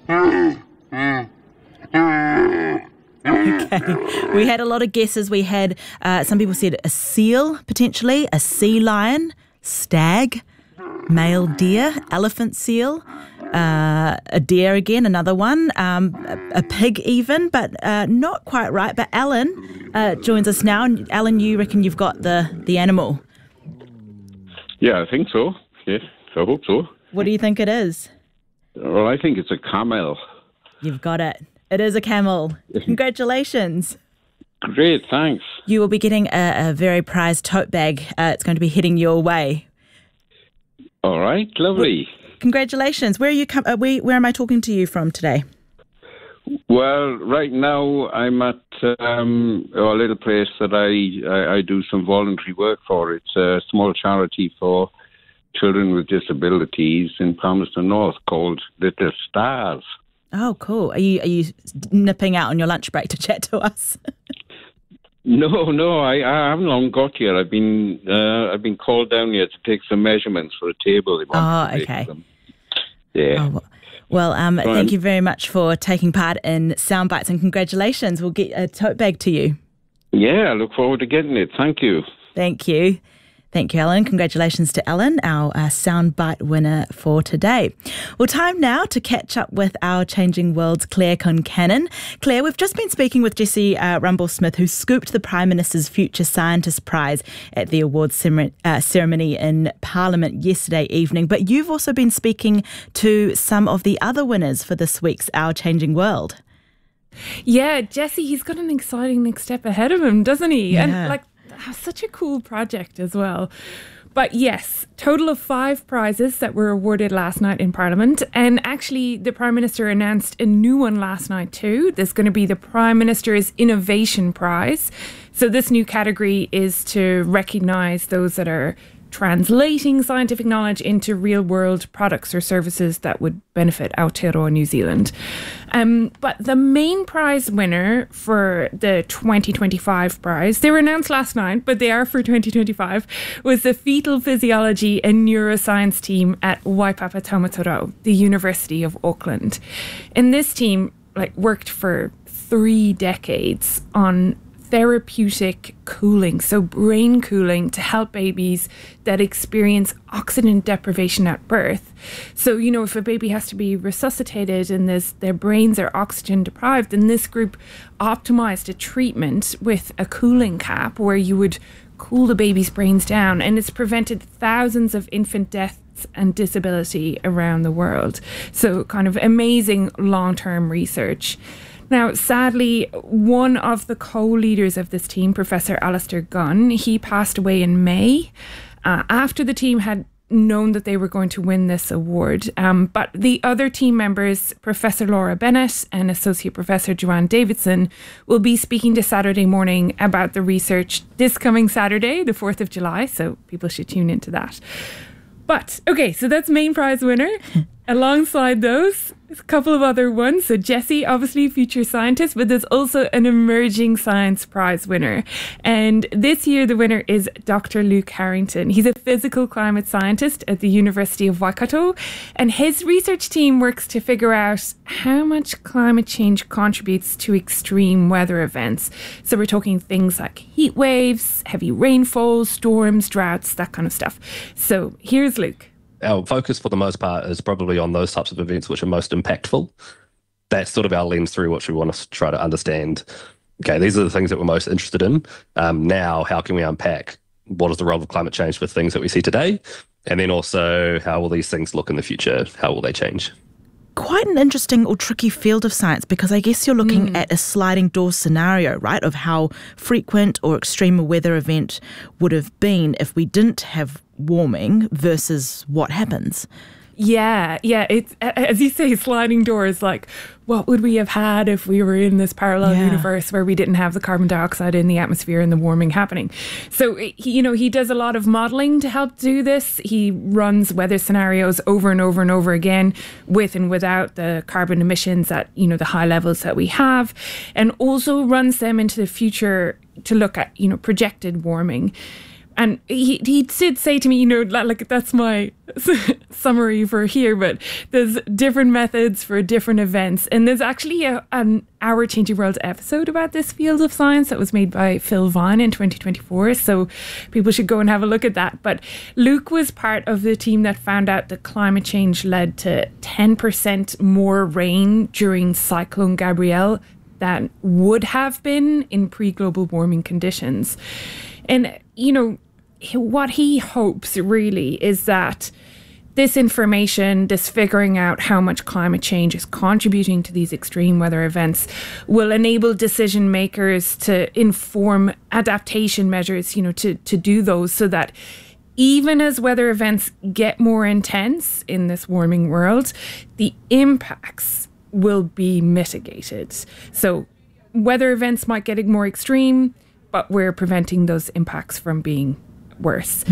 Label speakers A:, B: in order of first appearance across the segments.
A: Okay. We had a lot of guesses. We had some people said a seal, potentially, a sea lion, stag, male deer, elephant seal, a deer again, another one, a pig even, but not quite right. But Alan joins us now. And Alan, you reckon you've got the animal?
B: Yeah, I think so. Yes, I hope so.
A: What do you think it is?
B: Well, I think it's a camel.
A: You've got it. It is a camel. Congratulations.
B: Great, thanks.
A: You will be getting a very prized tote bag. It's going to be heading your way.
B: All right, lovely.
A: Congratulations. Where are you? Where am I talking to you from today?
B: Well, right now I'm at a little place that I do some voluntary work for. It's a small charity for children with disabilities in Palmerston North called Little Stars.
A: Oh, cool. Are you nipping out on your lunch break to chat to us?
B: No, I haven't long got here. I've been called down here to take some measurements for a table. They want to
A: okay.
B: them. Yeah.
A: Oh, well, thank you very much for taking part in Soundbites, and congratulations. We'll get a tote bag to you.
B: Yeah, I look forward to getting it. Thank you.
A: Thank you. Thank you, Alan. Congratulations to Alan, our Soundbite winner for today. Well, time now to catch up with our Changing World's Claire Concannon. Claire, we've just been speaking with Jessie Rumble-Smith, who scooped the Prime Minister's Future Scientist Prize at the awards ceremony in Parliament yesterday evening. But you've also been speaking to some of the other winners for this week's Our Changing World.
C: Yeah, Jesse, he's got an exciting next step ahead of him, doesn't he?
A: Yeah.
C: And such a cool project as well. But yes, total of 5 prizes that were awarded last night in Parliament. And actually, the Prime Minister announced a new one last night too. There's going to be the Prime Minister's Innovation Prize. So this new category is to recognise those that are translating scientific knowledge into real-world products or services that would benefit Aotearoa New Zealand. But the main prize winner for the 2025 prize, they were announced last night, but they are for 2025, was the Fetal Physiology and Neuroscience team at Waipapa Taumatorau, the University of Auckland. And this team worked for 3 decades on therapeutic cooling, so brain cooling to help babies that experience oxygen deprivation at birth. So, if a baby has to be resuscitated and their brains are oxygen deprived, then this group optimized a treatment with a cooling cap where you would cool the baby's brains down, and it's prevented thousands of infant deaths and disability around the world. So kind of amazing long-term research. Now, sadly, one of the co-leaders of this team, Professor Alistair Gunn, he passed away in May after the team had known that they were going to win this award. But the other team members, Professor Laura Bennett and Associate Professor Joanne Davidson, will be speaking to Saturday Morning about the research this coming Saturday, the 4th of July, so people should tune into that. But, okay, so that's main prize winner. Alongside those, a couple of other ones. So Jessie, obviously future scientist, but there's also an emerging science prize winner. And this year the winner is Dr. Luke Harrington. He's a physical climate scientist at the University of Waikato. And his research team works to figure out how much climate change contributes to extreme weather events. So we're talking things like heat waves, heavy rainfall, storms, droughts, that kind of stuff. So here's Luke.
D: Our focus for the most part is probably on those types of events which are most impactful. That's sort of our lens through which we want to try to understand, okay, these are the things that we're most interested in. Now, how can we unpack what is the role of climate change for things that we see today? And then also, how will these things look in the future? How will they change?
A: Quite an interesting or tricky field of science, because I guess you're looking at a sliding door scenario, right, of how frequent or extreme a weather event would have been if we didn't have warming versus what happens.
C: Yeah. It's, as you say, sliding doors, like what would we have had if we were in this parallel universe where we didn't have the carbon dioxide in the atmosphere and the warming happening? So, he does a lot of modelling to help do this. He runs weather scenarios over and over and over again with and without the carbon emissions at, the high levels that we have, and also runs them into the future to look at, projected warming. And he did say to me, you know, like that's my summary for here, but there's different methods for different events. And there's actually an Our Changing World episode about this field of science that was made by Phil Vine in 2024. So people should go and have a look at that. But Luke was part of the team that found out that climate change led to 10% more rain during Cyclone Gabrielle than would have been in pre-global warming conditions. And, you know, what he hopes really is that this information, this figuring out how much climate change is contributing to these extreme weather events, will enable decision makers to inform adaptation measures, you know, to do those, so that even as weather events get more intense in this warming world, the impacts will be mitigated. So weather events might get more extreme, but we're preventing those impacts from being worse.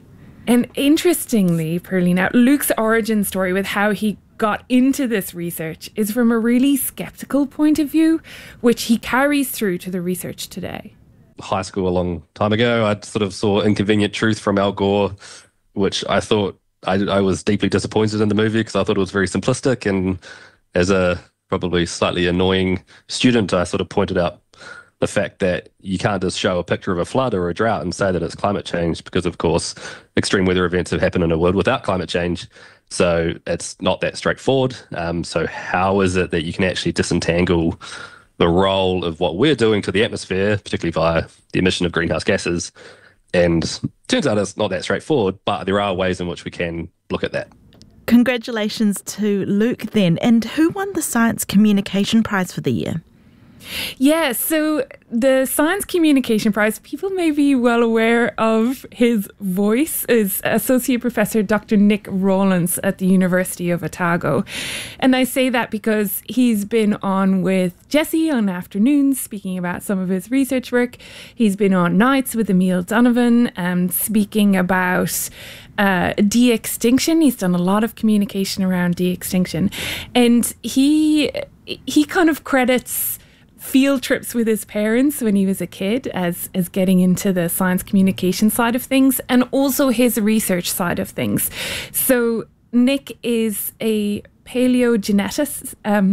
C: And interestingly, Pearlie, now Luke's origin story with how he got into this research is from a really skeptical point of view, which he carries through to the research today.
D: High school a long time ago, I sort of saw Inconvenient Truth from Al Gore, which I thought I was deeply disappointed in the movie because I thought it was very simplistic. And as a probably slightly annoying student, I sort of pointed out the fact that you can't just show a picture of a flood or a drought and say that it's climate change, because, of course, extreme weather events have happened in a world without climate change. So it's not that straightforward. So how is it that you can actually disentangle the role of what we're doing to the atmosphere, particularly via the emission of greenhouse gases? And it turns out it's not that straightforward, but there are ways in which we can look at that.
A: Congratulations to Luke then. And who won the Science Communication Prize for the year?
C: Yeah, so the Science Communication Prize, people may be well aware of his voice, is Associate Professor Dr. Nick Rawlins at the University of Otago. And I say that because he's been on with Jesse on Afternoons speaking about some of his research work. He's been on Nights with Emile Donovan speaking about de-extinction. He's done a lot of communication around de-extinction. And he kind of credits field trips with his parents when he was a kid as getting into the science communication side of things, and also his research side of things. So Nick is a paleogeneticist.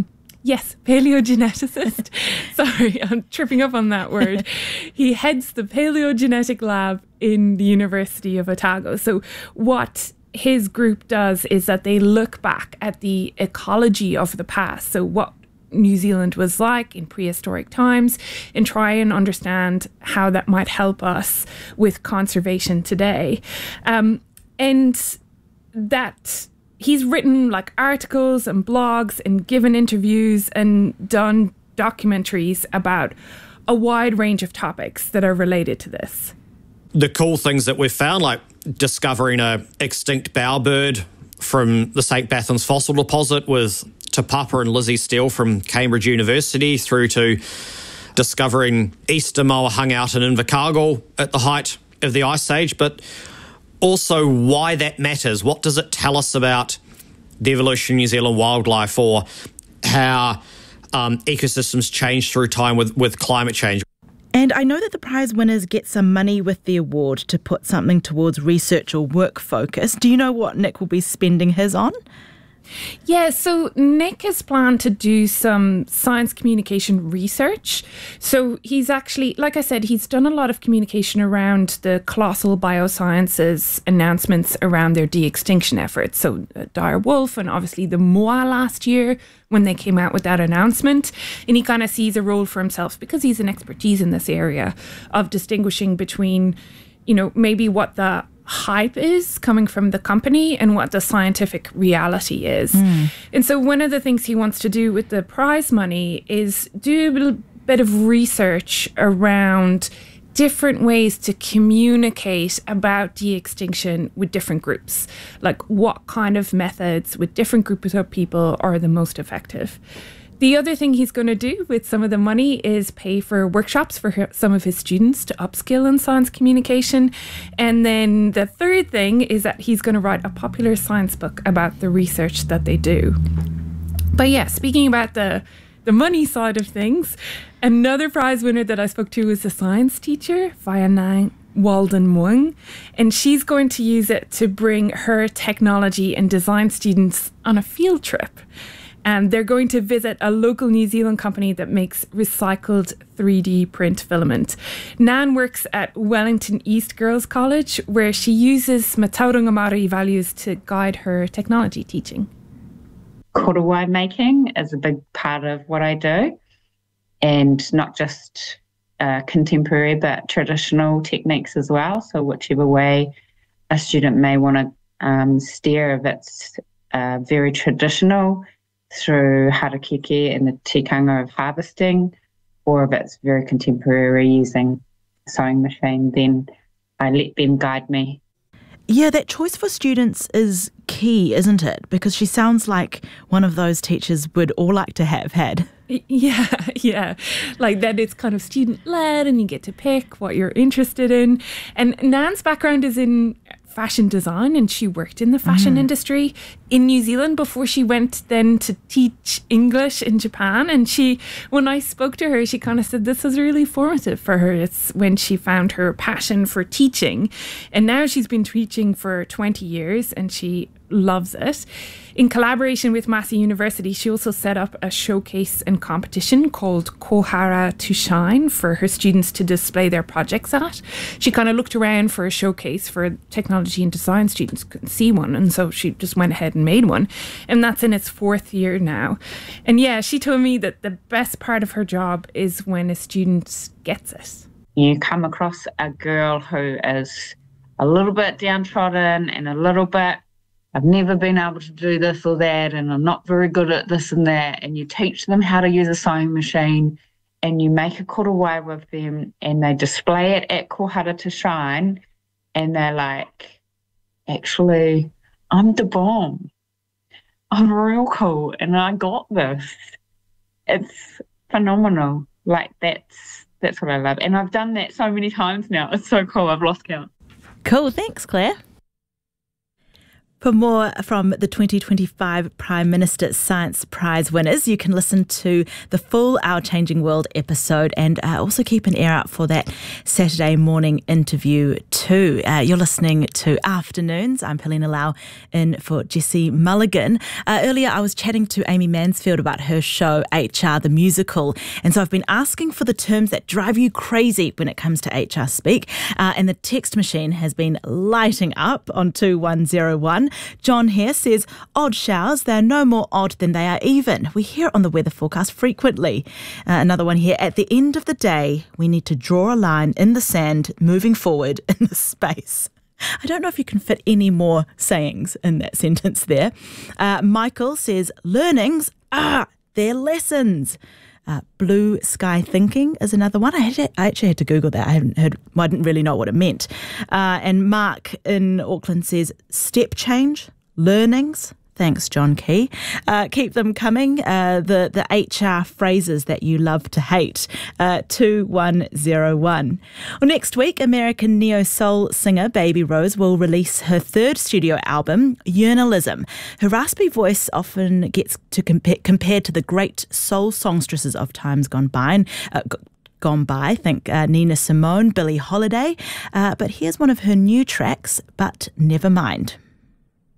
C: Paleogeneticist. Sorry, I'm tripping up on that word. He heads the paleogenetic lab in the University of Otago. So what his group does is that they look back at the ecology of the past. So what New Zealand was like in prehistoric times, and try and understand how that might help us with conservation today. And that he's written like articles and blogs and given interviews and done documentaries about a wide range of topics that are related to this.
E: The cool things that we've found, like discovering a extinct bowerbird from the St. Bathans fossil deposit with Te Papa and Lizzie Steele from Cambridge University, through to discovering Easter moa hung out in Invercargill at the height of the Ice Age, but also why that matters. What does it tell us about the evolution of New Zealand wildlife, or how ecosystems change through time with climate change?
A: And I know that the prize winners get some money with the award to put something towards research or work focus. Do you know what Nick will be spending his on?
C: Yeah, so Nick has planned to do some science communication research. So he's actually, like I said, he's done a lot of communication around the Colossal Biosciences announcements around their de-extinction efforts. So Dire Wolf and obviously the Moa last year when they came out with that announcement. And he kind of sees a role for himself, because he's an expertise in this area, of distinguishing between, you know, maybe what the hype is coming from the company and what the scientific reality is. And so one of the things he wants to do with the prize money is do a little bit of research around different ways to communicate about de-extinction with different groups. Like what kind of methods with different groups of people are the most effective. The other thing he's going to do with some of the money is pay for workshops for some of his students to upskill in science communication. And then the third thing is that he's going to write a popular science book about the research that they do. But yeah, speaking about the money side of things, another prize winner that I spoke to was a science teacher, Whaianae Walden Muang, and she's going to use it to bring her technology and design students on a field trip. And they're going to visit a local New Zealand company that makes recycled 3D print filament. Nan works at Wellington East Girls College, where she uses Matauranga Māori values to guide her technology teaching.
F: Korowai making is a big part of what I do, and not just contemporary but traditional techniques as well. So whichever way a student may want to steer, if it's very traditional through harakeke and the tikanga of harvesting, or if it's very contemporary using a sewing machine, then I let them guide me.
A: Yeah, that choice for students is key, isn't it? Because she sounds like one of those teachers we'd all like to have had.
C: Yeah. Like that it's kind of student-led and you get to pick what you're interested in. And Nan's background is in fashion design, and she worked in the fashion industry in New Zealand before she went then to teach English in Japan. And when I spoke to her, she kind of said this was really formative for her. It's when she found her passion for teaching, and now she's been teaching for 20 years and she loves it. In collaboration with Massey University, she also set up a showcase and competition called Kohara to Shine for her students to display their projects at. She kind of looked around for a showcase for technology and design students, couldn't see one, and so she just went ahead and made one. And that's in its 4th year now. And yeah, she told me that the best part of her job is when a student gets it.
F: You come across a girl who is a little bit downtrodden and a little bit, I've never been able to do this or that, and I'm not very good at this and that, and you teach them how to use a sewing machine, and you make a korowai with them, and they display it at Kohara to Shine, and they're like, actually, I'm the bomb. I'm real cool, and I got this. It's phenomenal. Like, that's what I love. And I've done that so many times now. It's so cool. I've lost count.
A: Cool. Thanks, Claire. For more from the 2025 Prime Minister's Science Prize winners, you can listen to the full Our Changing World episode, and also keep an ear out for that Saturday morning interview too. You're listening to Afternoons. I'm Helena Lau in for Jessie Mulligan. Earlier I was chatting to Amy Mansfield about her show HR the Musical, and so I've been asking for the terms that drive you crazy when it comes to HR speak, and the text machine has been lighting up on 2101. John here says, odd showers, they're no more odd than they are even. We hear it on the weather forecast frequently. Another one here, at the end of the day, we need to draw a line in the sand moving forward in the space. I don't know if you can fit any more sayings in that sentence there. Michael says, learnings, they're lessons. Blue sky thinking is another one. I actually had to Google that. I didn't really know what it meant. And Mark in Auckland says, step change, learnings. Thanks, John Key. Keep them coming. The HR phrases that you love to hate. 2101. Well, next week, American neo-soul singer Baby Rose will release her 3rd studio album, Yearnalism. Her raspy voice often gets compared to the great soul songstresses of times gone by. Think Nina Simone, Billie Holiday. But here's one of her new tracks, But Never Mind.